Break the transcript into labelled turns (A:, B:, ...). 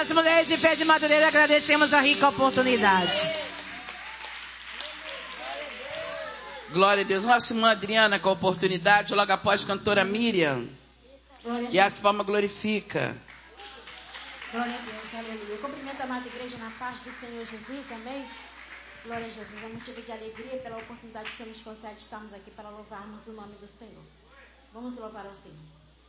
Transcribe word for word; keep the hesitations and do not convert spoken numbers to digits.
A: As mulheres de pé de Madureira agradecemos a rica oportunidade.
B: Glória a Deus. Nossa irmã Adriana com a oportunidade, logo após cantora Miriam. E a palma glorifica.
C: Glória a Deus, aleluia. Cumprimento a amada igreja na paz do Senhor Jesus, amém? Glória a Jesus, é motivo de alegria pela oportunidade que o Senhor nos concede. Estamos aqui para louvarmos o nome do Senhor. Vamos louvar ao Senhor.